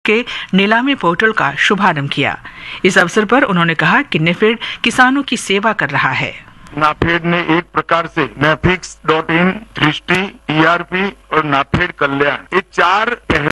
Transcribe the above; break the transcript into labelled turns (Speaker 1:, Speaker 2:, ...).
Speaker 1: के नीलामी पोर्टल का शुभारंभ किया। इस अवसर पर उन्होंने कहा कि नेफेड किसानों की सेवा कर रहा है।
Speaker 2: नाफेड ने एक प्रकार से नेफिक्स.इन, दृष्टि, ERP और नाफेड कल्याण, ये 4 पहल